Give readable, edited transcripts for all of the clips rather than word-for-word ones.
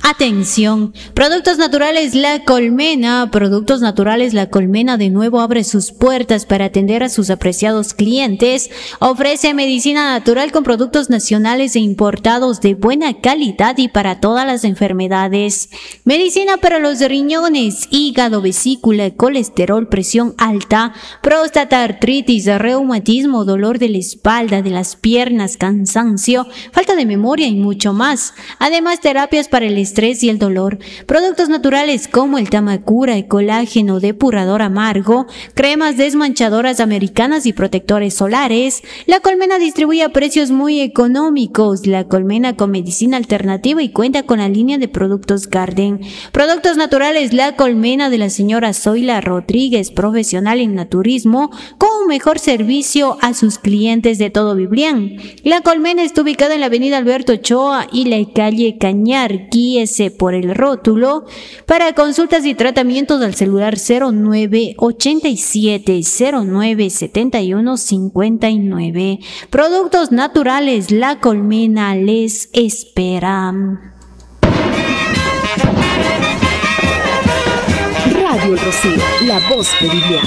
Atención, Productos Naturales La Colmena. Productos Naturales La Colmena de nuevo abre sus puertas para atender a sus apreciados clientes. Ofrece medicina natural con productos nacionales e importados de buena calidad y para todas las enfermedades. Medicina para los riñones, hígado, vesícula, colesterol, presión alta, próstata, artritis, reumatismo, dolor de la espalda, de las piernas, cansancio, falta de memoria y mucho más. Además, terapias para el estrés y el dolor. Productos naturales como el Tamacura, el colágeno, depurador amargo, cremas desmanchadoras americanas y protectores solares. La Colmena distribuye a precios muy económicos. La Colmena con medicina alternativa y cuenta con la línea de productos Garden. Productos naturales La Colmena de la señora Zoila Rodríguez, profesional en naturismo, con un mejor servicio a sus clientes de todo Biblián. La Colmena está ubicada en la avenida Alberto Ochoa y la calle Cañar. Guíese por el rótulo. Para consultas y tratamientos al celular 0987 09 71 59. Productos naturales La Colmena les espera. Radio El Rocío, la voz de Biblián.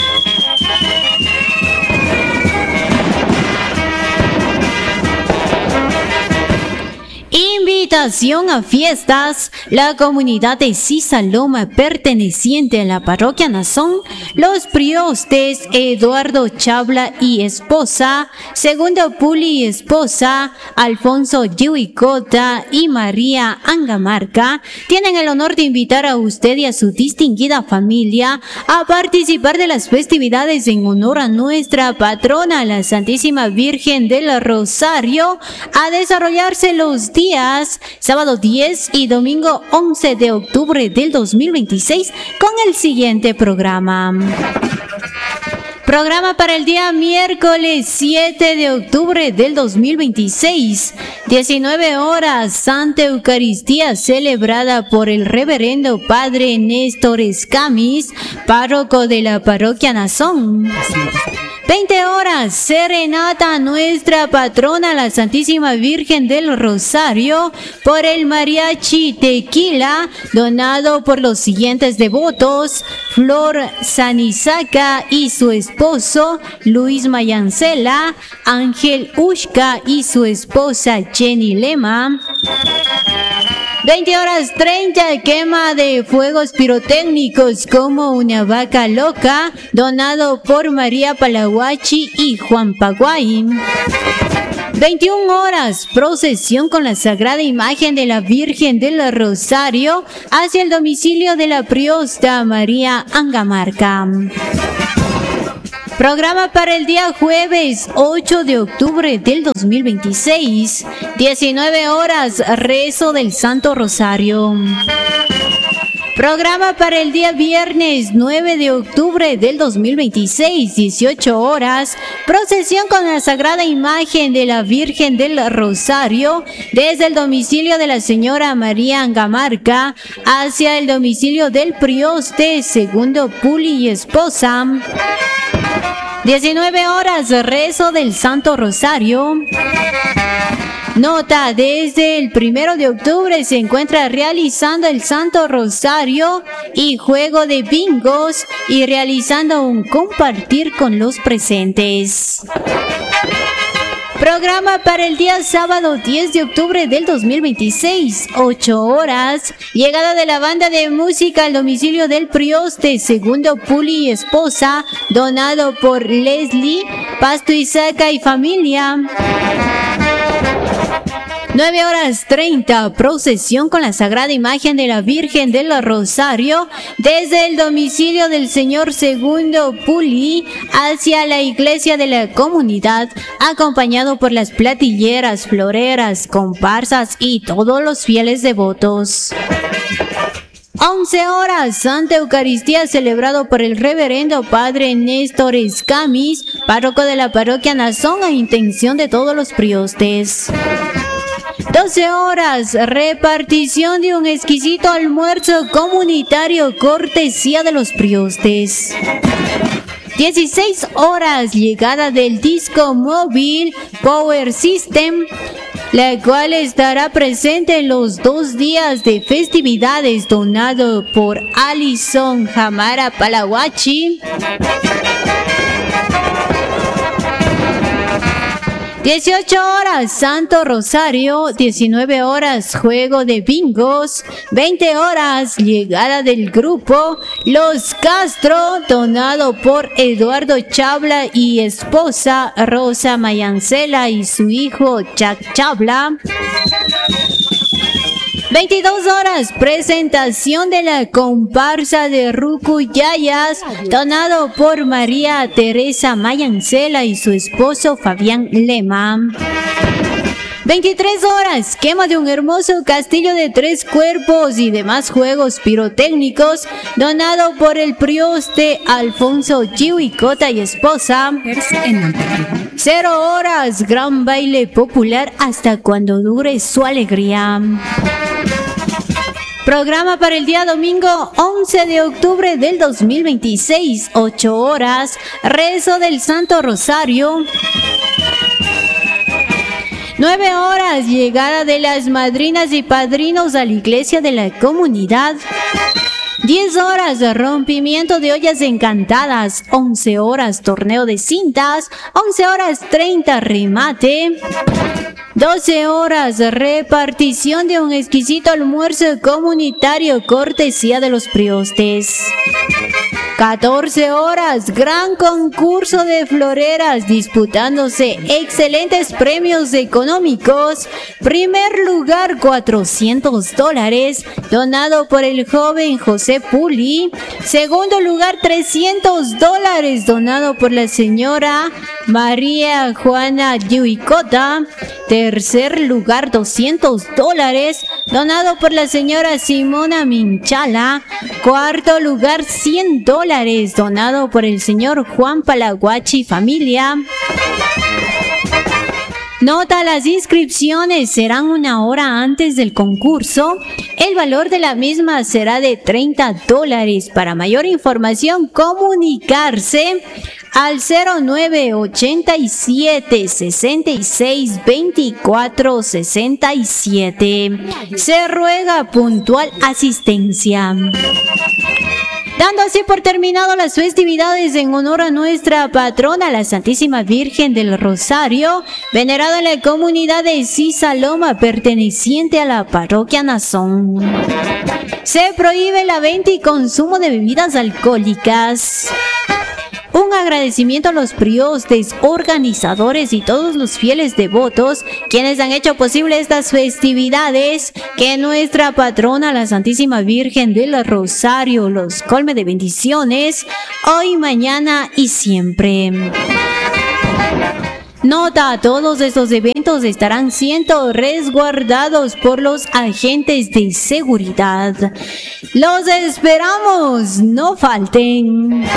Invitación a fiestas. La comunidad de Sisaloma, perteneciente a la parroquia Nazón, los priostes Eduardo Chabla y esposa, Segundo Puli y esposa, Alfonso Yuicota y María Angamarca, tienen el honor de invitar a usted y a su distinguida familia a participar de las festividades en honor a nuestra patrona, la Santísima Virgen del Rosario, a desarrollarse los días sábado 10 y domingo 11 de octubre del 2026 con el siguiente programa. Programa para el día miércoles 7 de octubre del 2026, 19 horas, Santa Eucaristía celebrada por el reverendo Padre Néstor Escamis, párroco de la parroquia Nazón. 20 horas, serenata a nuestra patrona, la Santísima Virgen del Rosario, por el mariachi Tequila, donado por los siguientes devotos: Flor Sanizaca y su esposo Luis Mayancela, Ángel Ushka y su esposa Jenny Lema. 20 horas 30, quema de fuegos pirotécnicos como una vaca loca, donado por María Palahuachi y Juan Paguay. 21 horas, procesión con la sagrada imagen de la Virgen del Rosario hacia el domicilio de la priosta María Angamarca. Programa para el día jueves 8 de octubre del 2026, 19 horas, rezo del Santo Rosario. Programa para el día viernes 9 de octubre del 2026, 18 horas, procesión con la sagrada imagen de la Virgen del Rosario desde el domicilio de la señora María Angamarca hacia el domicilio del prioste Segundo Puli y esposa. 19 horas, rezo del Santo Rosario. Nota, desde el 1 de octubre se encuentra realizando el Santo Rosario y juego de bingos y realizando un compartir con los presentes. Programa para el día sábado 10 de octubre del 2026, 8 horas, llegada de la banda de música al domicilio del prioste Segundo Puli y esposa, donado por Leslie, Pasto Isaca y familia. 9 horas 30, procesión con la sagrada imagen de la Virgen del Rosario desde el domicilio del señor Segundo Puli hacia la iglesia de la comunidad, acompañado por las platilleras, floreras, comparsas y todos los fieles devotos. 11 horas, Santa Eucaristía celebrado por el reverendo Padre Néstor Escamis, párroco de la parroquia Nazón, a intención de todos los priostes. 12 horas, repartición de un exquisito almuerzo comunitario cortesía de los priostes. 16 horas, llegada del disco móvil Power System la cual estará presente en los 2 días de festividades, donado por Alison Jamara Palawachi. 18 horas Santo Rosario, 19 horas juego de bingos, 20 horas llegada del grupo Los Castro, donado por Eduardo Chabla y esposa Rosa Mayancela y su hijo Jack Chabla. 22 horas, presentación de la comparsa de Rucuyayas, donado por María Teresa Mayancela y su esposo Fabián Lema. 23 horas, quema de un hermoso castillo de 3 cuerpos y demás juegos pirotécnicos, donado por el prioste Alfonso Chihuicota y esposa. 0 horas, gran baile popular hasta cuando dure su alegría. Programa para el día domingo 11 de octubre del 2026, 8 horas, rezo del Santo Rosario. 9 horas, llegada de las madrinas y padrinos a la iglesia de la comunidad. 10 horas, rompimiento de ollas encantadas. 11 horas, torneo de cintas. 11 horas 30, remate. 12 horas, repartición de un exquisito almuerzo comunitario, cortesía de los priostes. 14 horas, gran concurso de floreras, disputándose excelentes premios económicos. Primer lugar, $400, donado por el joven José Puli. Segundo lugar, $300, donado por la señora María Juana Yuicota. Tercer lugar, $200, donado por la señora Simona Minchala. Cuarto lugar, $100, donado por el señor Juan Palaguachi familia. Nota: las inscripciones serán 1 hora antes del concurso. El valor de la misma será de $30. Para mayor información, comunicarse al 0987 66 24 67. Se ruega puntual asistencia. Dando así por terminado las festividades en honor a nuestra patrona, la Santísima Virgen del Rosario, venerada en la comunidad de Sisaloma, perteneciente a la parroquia Nazón. Se prohíbe la venta y consumo de bebidas alcohólicas. Un agradecimiento a los priostes, organizadores y todos los fieles devotos quienes han hecho posible estas festividades. Que nuestra patrona, la Santísima Virgen del Rosario, los colme de bendiciones hoy, mañana y siempre. Nota: todos estos eventos estarán siendo resguardados por los agentes de seguridad. Los esperamos, no falten.